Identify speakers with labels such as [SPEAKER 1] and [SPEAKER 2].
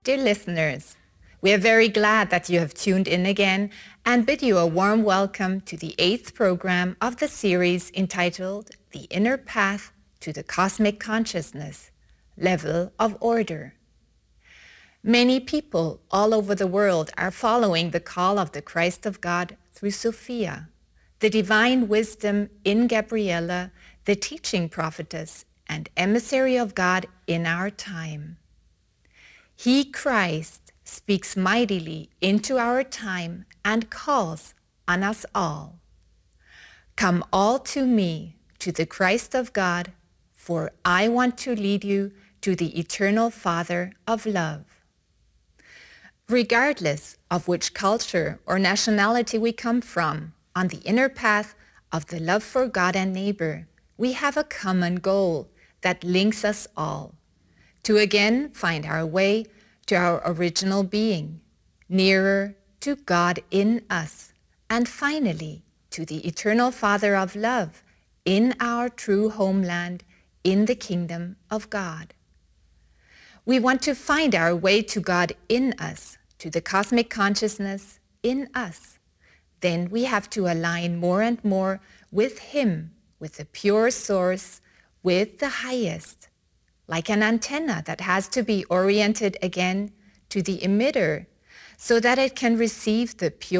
[SPEAKER 1] Dear listeners, we are very glad that you have tuned in again and bid you a warm welcome to the 8th program of the series entitled The Inner Path to the Cosmic Consciousness, Level of Order. Many people all over the world are following the call of the Christ of God through Sophia, the divine wisdom in Gabriella, the teaching prophetess and emissary of God in our time. He, Christ, speaks mightily into our time and calls on us all. Come all to me, to the Christ of God, for I want to lead you to the eternal Father of love. Regardless of which culture or nationality we come from, on the inner path of the love for God and neighbor, we have a common goal that links us all. To again find our way to our original being, nearer to God in us, and finally to the eternal Father of love in our true homeland in the kingdom of God. We want to find our way to God in us, to the cosmic consciousness in us. Then we have to align more and more with Him, with the pure source, with the highest, like an antenna that has to be oriented again to the emitter so that it can receive the pure